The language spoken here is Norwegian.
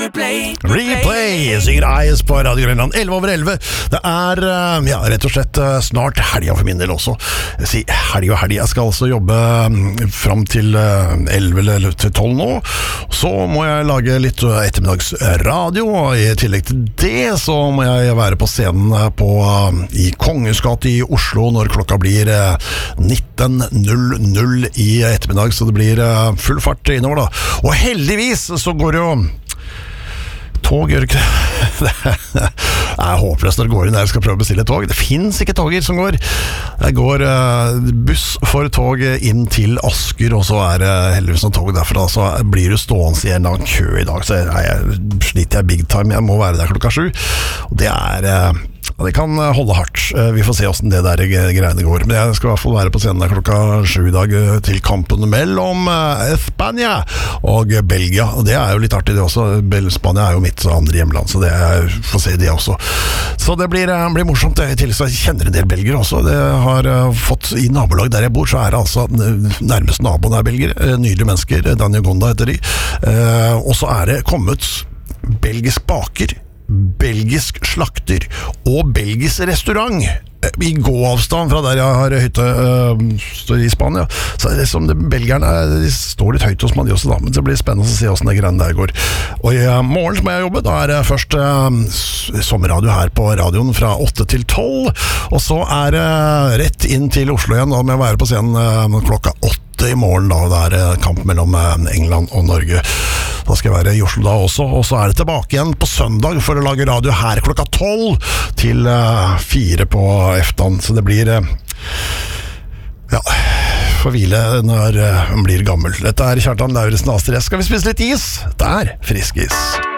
Replay synger Eyes på Radio Grønland 11:11. Det rett og slett snart helga for min del også. Jeg sier helg og helg. Jeg skal altså jobbe fram til 11 eller til 12 nå. Så må jeg lage litt ettermiddagsradio, og i tillegg til det så må jeg være på scenen i Kongens gate i Oslo når klokka blir 19:00 i ettermiddag, så det blir full fart innover da. Og heldigvis så går det jo tog, gjør ikke det? Det er håpløst når det går inn der jeg skal prøve å bestille tog. Det finnes ikke toger som går. Det går buss for tog inn til Asker, og så det heldigvis noen tog derfra. Så blir du stående i en eller annen kø i dag, så sliter jeg big time. Jeg må være der klokka 7. Og det kan holde hardt. Vi får se hvordan det der greiene går. Men jeg skal i hvert fall være på scenen der klokka 7 i dag til kampen mellom Spania og Belgia. Og det jo litt artig det også. Spania jo mitt andre hjemland, så får se det også. Så det blir morsomt. I tillegg så kjenner en del belgere også. Det har fått i nabolag der jeg bor, så det altså nærmest naboen belgere. Nydelige mennesker. Daniel Gonda heter de. Og så det kommet belgisk baker, belgisk slakter og belgisk restaurant i gåavstand fra der jeg har hytte i Spania. Så det som belgierne de står litt høyt hos meg også da, men det blir spennende å se hvordan det greiene der går. Og i morgen må jeg jobbe. Da det først sommerradio her på radioen fra 8 til 12, og så det rett inn til Oslo igjen. Da må jeg være på scenen klokka 8 i morgen da, det kamp mellom England og Norge. Da skal jeg være i Oslo da også, og så det tilbake igjen på søndag for å lage radio her klokka 12 til 4 på eftan. Så det blir får hvile når man blir gammel. Dette Kjartan Lauritzen Astrid. Skal vi spise litt is? Det Frisk is.